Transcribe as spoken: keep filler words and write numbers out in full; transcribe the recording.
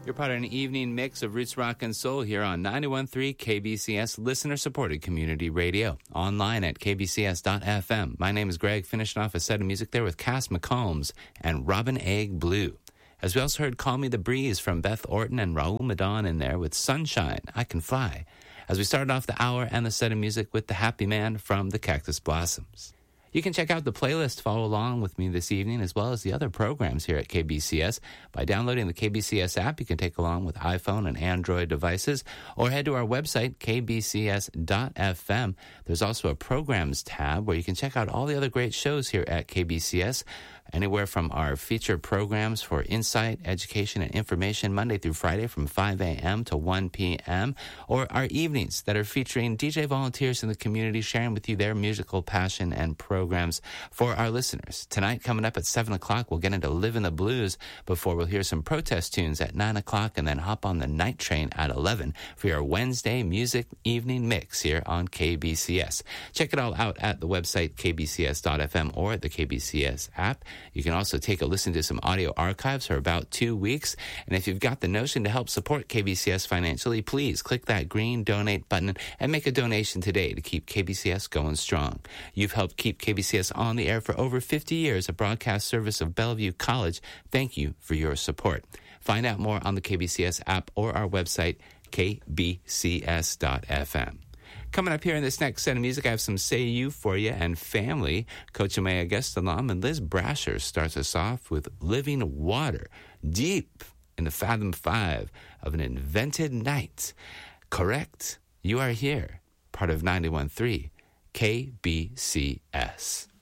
You're part of an evening mix of roots, rock, and soul here on ninety-one point three K B C S, listener-supported community radio. Online at k b c s dot f m. My name is Greg. Finishing off a set of music there with Cass McCombs and Robin Egg Blue. As we also heard Call Me the Breeze from Beth Orton and Raul Madon in there with Sunshine, I Can Fly. As we started off the hour and the set of music with The Happy Man from the Cactus Blossoms. You can check out the playlist, follow along with me this evening, as well as the other programs here at K B C S. By downloading the K B C S app, you can take along with iPhone and Android devices, or head to our website, k b c s dot f m. There's also a programs tab where you can check out all the other great shows here at K B C S, anywhere from our featured programs for insight, education, and information Monday through Friday from five a.m. to one p.m., or our evenings that are featuring D J volunteers in the community sharing with you their musical passion and programs for our listeners. Tonight, coming up at seven o'clock, we'll get into Livin' the Blues before we'll hear some protest tunes at nine o'clock and then hop on the night train at eleven for your Wednesday music evening mix here on K B C S. Check it all out at the website k b c s dot f m or the K B C S app. You can also take a listen to some audio archives for about two weeks. And if you've got the notion to help support K B C S financially, please click that green donate button and make a donation today to keep K B C S going strong. You've helped keep K B C S on the air for over fifty years, a broadcast service of Bellevue College. Thank you for your support. Find out more on the K B C S app or our website, k b c s dot f m. Coming up here in this next set of music, I have some Say You for you and Family. Coach Amaya Gestalom and Liz Brasher starts us off with Living Water, deep in the Fathom Five of an Invented Night. Correct? You are here, part of ninety-one point three K B C S.